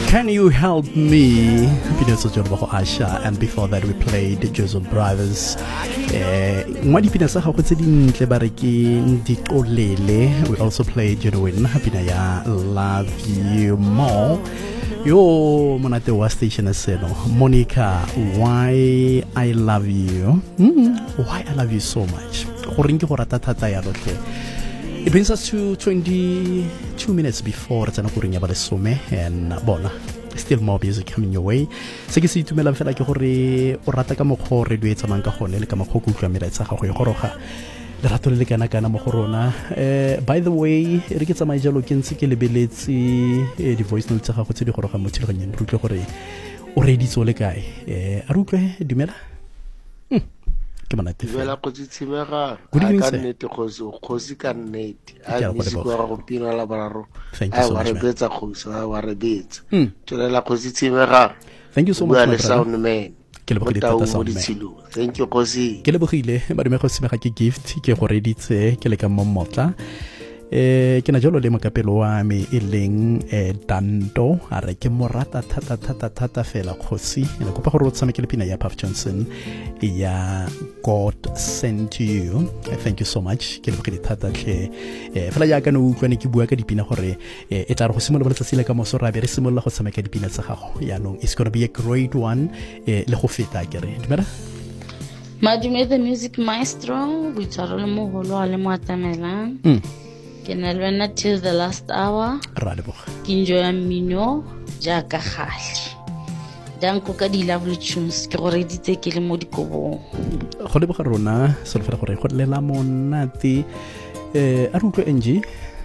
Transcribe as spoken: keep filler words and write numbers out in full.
Can You Help Me? Pina sa John Bajo Asha, and before that we played Joseph Brothers. Ngwa di pina sa gago tse dintle ba re ke Ndikolele. We also played Genuine pina ya Love You More. Yo monate wa station seno Monica, Why I Love You. Mm, why I love you so much. Go ringe go rata thata ya lotle. It brings us to twenty-two minutes before tsana go ring ya ba lesome, and bona still more music coming your way. Se ke se itumela fela ke gore o rata ka mokgo re duetsa mang ka gone le ka mokgo go utlwa melaetsa ga go e goroga le rato le kana kana mo go rona. Eh by the way re ke tsamaya jalo ke ntse ke lebeletse di voice notes ga go tse di goroga mo tshiloganyeng re utlwe gore o re ditso le kae. Eh a re utlwe dumela. Ke monate fela go tsitsimega Good evening, ka sir. nnete go khosi ka nnete Ke a a go mise leboga. go go pina la bararo Thank you a so wa much, re man. betsa khosi a wa re betsa Mm. tsela go tsitsimega Thank you so much, bua my le brother. sound man Ke lebogile Botao thata, mo sound man. ditshilo. Thank you khosi Ke lebogile madume go simega ke gift ke go reditse ke le ka mmotla. Eh ke na jalo le mokapelo wa me e leng eh Dando a re ke morata thata thata thata fela khosi ene kopa gore o tsame ke le pina ya Puff Johnson ya God Sent You. Eh, thank you so much ke lebogile thata tle eh fela ya ka no utlwane ke bua ka dipina gore eh e tla re go simolola letsatsi le ka moso ra be re simolola go tshameka dipina tsa gago ya no it's going to be a great one eh le go feta ke re dumela. Madume the music maestro boitshwaro le moholo a le moatamela Mm. ke na le wena till the last hour Ra leboga. ke enjoy mmino jaaka gale danko ka di lovely tunes ke gore ditse ke le mo dikobong go leboga rona se le fela gore go lela monate eh a re utlwe Angie